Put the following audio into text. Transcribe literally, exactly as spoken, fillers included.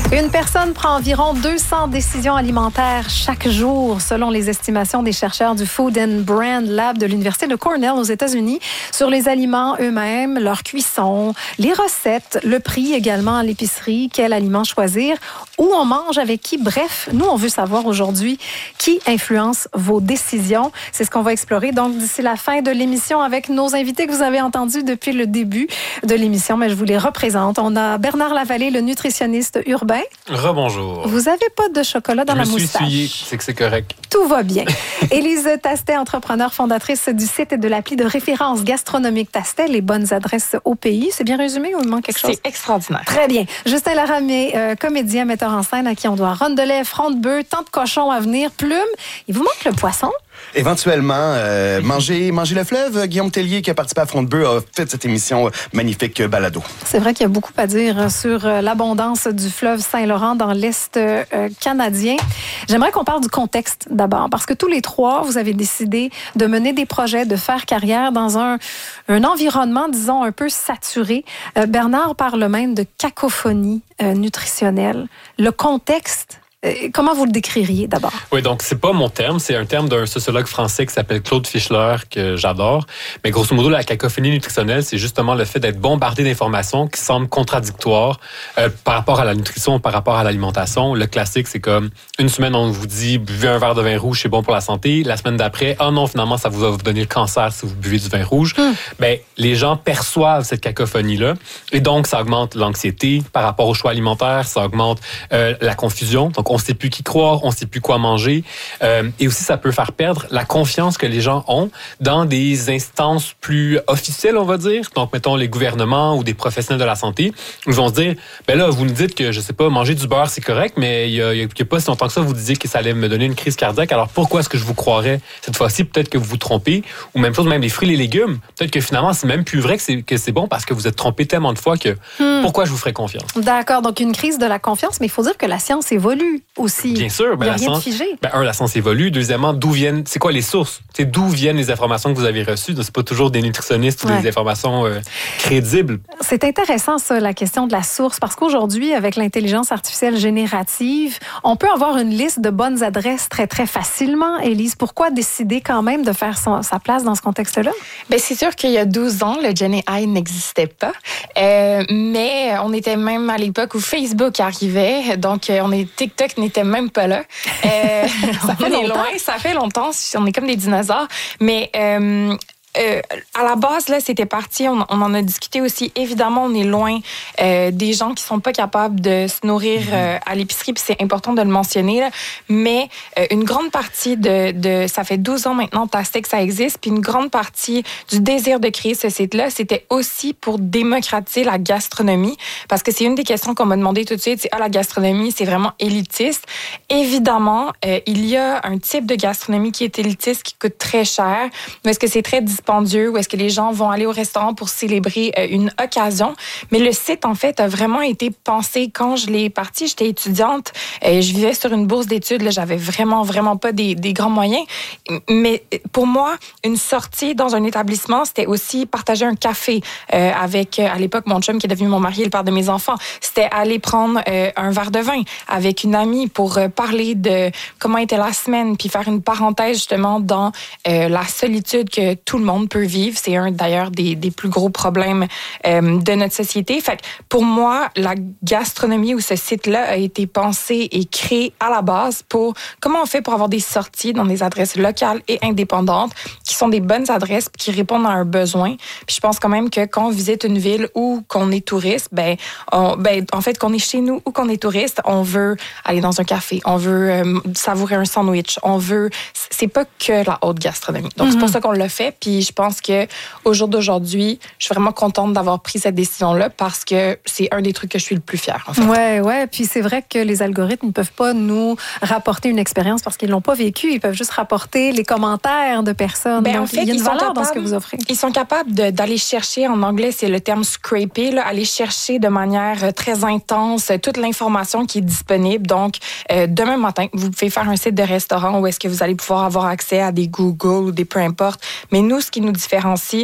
Une personne prend environ deux cents décisions alimentaires chaque jour, selon les estimations des chercheurs du Food and Brand Lab de l'Université de Cornell aux États-Unis, sur les aliments eux-mêmes, leur cuisson, les recettes, le prix également à l'épicerie, quel aliment choisir, où on mange, avec qui. Bref, nous, on veut savoir aujourd'hui qui influence vos décisions. C'est ce qu'on va explorer donc d'ici la fin de l'émission avec nos invités que vous avez entendus depuis le début de l'émission, mais je vous les représente. On a Bernard Lavallée, le nutritionniste urbain. Rebonjour. Vous avez pas de chocolat dans je la me moustache. suis essuyé, c'est que c'est correct. Tout va bien. Élise Tastet, entrepreneure fondatrice du site et de l'appli de référence gastronomique Tastet, les bonnes adresses au pays. C'est bien résumé ou il manque quelque chose? C'est extraordinaire. Très bien. Justin Laramé, euh, comédien, metteur en scène à qui on doit ronde de lait, front de bœuf, tant de cochons à venir, plumes. Il vous manque le poisson? Éventuellement, euh, manger, manger le fleuve. Guillaume Tellier, qui a participé à Front de Bœuf, a fait cette émission euh, magnifique euh, balado. C'est vrai qu'il y a beaucoup à dire sur euh, l'abondance du fleuve Saint-Laurent dans l'Est euh, canadien. J'aimerais qu'on parle du contexte d'abord, parce que tous les trois, vous avez décidé de mener des projets, de faire carrière dans un, un environnement, disons, un peu saturé. Euh, Bernard parle même de cacophonie euh, nutritionnelle. Le contexte, comment vous le décririez d'abord? Oui, donc c'est pas mon terme, c'est un terme d'un sociologue français qui s'appelle Claude Fischler, que j'adore. Mais grosso modo, la cacophonie nutritionnelle, c'est justement le fait d'être bombardé d'informations qui semblent contradictoires euh, par rapport à la nutrition, par rapport à l'alimentation. Le classique, c'est comme une semaine, on vous dit buvez un verre de vin rouge, c'est bon pour la santé. La semaine d'après, ah oh non, finalement, ça vous va vous donner le cancer si vous buvez du vin rouge. Hum. Ben, les gens perçoivent cette cacophonie-là. Et donc, ça augmente l'anxiété par rapport aux choix alimentaires, ça augmente euh, la confusion. Donc, on ne sait plus qui croire, on ne sait plus quoi manger. Euh, et aussi, ça peut faire perdre la confiance que les gens ont dans des instances plus officielles, on va dire. Donc, mettons, les gouvernements ou des professionnels de la santé. Ils vont se dire, ben là, vous nous dites que, je ne sais pas, manger du beurre, c'est correct, mais il n'y a, a, a pas si longtemps que ça, vous disiez que ça allait me donner une crise cardiaque. Alors, pourquoi est-ce que je vous croirais cette fois-ci? Peut-être que vous vous trompez. Ou même chose, même les fruits et les légumes. Peut-être que finalement, c'est même plus vrai que c'est, que c'est bon parce que vous êtes trompé tellement de fois que hmm. pourquoi je vous ferais confiance? D'accord. Donc, une crise de la confiance, mais il faut dire que la science évolue aussi. Bien sûr. Ben, il n'y a la rien science, de figé. Ben, un, la science évolue. Deuxièmement, d'où viennent, c'est quoi les sources? C'est d'où viennent les informations que vous avez reçues? C'est pas toujours des nutritionnistes ouais. ou des informations euh, crédibles. C'est intéressant, ça, la question de la source, parce qu'aujourd'hui, avec l'intelligence artificielle générative, on peut avoir une liste de bonnes adresses très, très facilement. Élise, pourquoi décider quand même de faire son, sa place dans ce contexte-là? Bien, c'est sûr qu'il y a douze ans, le Gen A I n'existait pas, euh, mais on était même à l'époque où Facebook arrivait, donc on est, TikTok n'était même pas là. Euh, ça fait longtemps. Loin, ça fait longtemps, on est comme des dinosaures, mais... Euh, Euh, à la base, là, c'était parti. On, on en a discuté aussi. Évidemment, on est loin euh, des gens qui sont pas capables de se nourrir euh, à l'épicerie, puis c'est important de le mentionner. Là. Mais euh, une grande partie de, de, ça fait douze ans maintenant, Tastet que ça existe, puis une grande partie du désir de créer ce site-là, c'était aussi pour démocratiser la gastronomie, parce que c'est une des questions qu'on m'a demandé tout de suite. C'est ah, la gastronomie, c'est vraiment élitiste. Évidemment, euh, il y a un type de gastronomie qui est élitiste, qui coûte très cher, mais est-ce que c'est très dispendieux, où est-ce que les gens vont aller au restaurant pour célébrer euh, une occasion. Mais le site, en fait, a vraiment été pensé quand je l'ai parti. J'étais étudiante, euh, je vivais sur une bourse d'études, là, j'avais vraiment, vraiment pas des, des grands moyens. Mais pour moi, une sortie dans un établissement, c'était aussi partager un café euh, avec, à l'époque, mon chum qui est devenu mon mari et le père de mes enfants. C'était aller prendre euh, un verre de vin avec une amie pour euh, parler de comment était la semaine, puis faire une parenthèse justement dans euh, la solitude que tout le monde monde peut vivre. C'est un, d'ailleurs, des, des plus gros problèmes euh, de notre société. Fait que pour moi, la gastronomie ou ce site-là a été pensé et créé à la base pour comment on fait pour avoir des sorties dans des adresses locales et indépendantes qui sont des bonnes adresses qui répondent à un besoin. Puis je pense quand même que quand on visite une ville ou qu'on est touriste, ben, on, ben en fait, qu'on est chez nous ou qu'on est touriste, on veut aller dans un café, on veut euh, savourer un sandwich, on veut... C'est pas que la haute gastronomie. Donc, mm-hmm. c'est pour ça qu'on l'a fait. Puis je pense que au jour d'aujourd'hui, je suis vraiment contente d'avoir pris cette décision-là parce que c'est un des trucs que je suis le plus fière, en fait. Ouais, ouais. Puis c'est vrai que les algorithmes ne peuvent pas nous rapporter une expérience parce qu'ils l'ont pas vécu. Ils peuvent juste rapporter les commentaires de personnes. Ben, Donc, en fait, il y a une ils valeur sont dans ce que capables, vous offrez. Ils sont capables de, d'aller chercher, en anglais, c'est le terme scraper, là, aller chercher de manière très intense toute l'information qui est disponible. Donc, euh, demain matin, vous pouvez faire un site de restaurant où est-ce que vous allez pouvoir avoir accès à des Google ou des peu importe. Mais nous, ce qui nous différencie,